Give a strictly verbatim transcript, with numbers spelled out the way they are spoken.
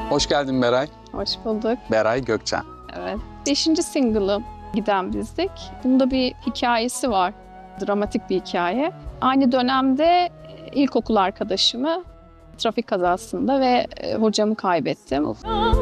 Hoş geldin Beray. Hoş bulduk. Beray Gökçen. Evet. Beşinci single'ım Giden Bizdik. Bunda bir hikayesi var. Dramatik bir hikaye. Aynı dönemde ilkokul arkadaşımı trafik kazasında ve hocamı kaybettim.